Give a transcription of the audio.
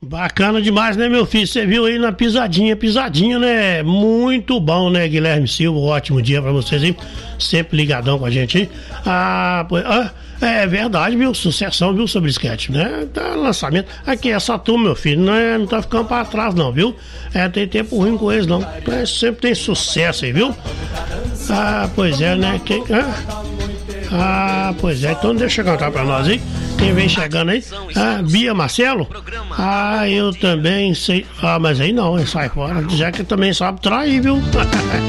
Bacana demais, né, meu filho? Você viu aí na pisadinha, né? Muito bom, né, Guilherme Silva? Ótimo dia pra vocês, hein? Sempre ligadão com a gente, hein? É verdade, viu? Sucessão, viu, sobre sketch, né? Tá lançamento. Aqui, essa turma, meu filho, não tá ficando pra trás, não, viu? Tem tempo ruim com eles, não. Sempre tem sucesso aí, viu? Pois é, né? Pois é, então deixa eu cantar pra nós, hein? Quem vem chegando aí? Bia Marcelo? Eu também sei. Mas aí não, sai fora. Já que também sabe trair, viu?